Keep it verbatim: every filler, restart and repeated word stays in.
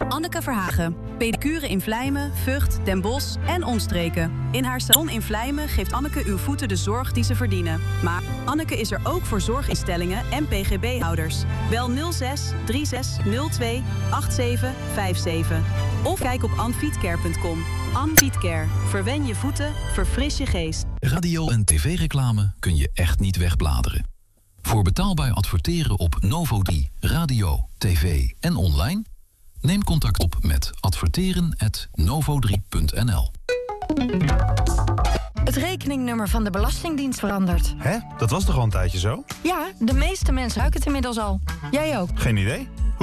Anneke Verhagen. Pedicure in Vlijmen, Vught, Den Bosch en omstreken. In haar salon in Vlijmen geeft Anneke uw voeten de zorg die ze verdienen. Maar Anneke is er ook voor zorginstellingen en P G B-houders. Bel nul zes drie zes nul twee acht zeven vijf zeven. Of kijk op anfietcare punt com. Anfietcare. Verwen je voeten, verfris je geest. Radio- en tv-reclame kun je echt niet wegbladeren. Voor betaalbaar adverteren op Novo drie, radio, tv en online? Neem contact op met adverteren at novo drie punt n l. Het rekeningnummer van de Belastingdienst verandert. Hè? Dat was toch al een tijdje zo? Ja, de meeste mensen ruiken het inmiddels al. Jij ook. Geen idee.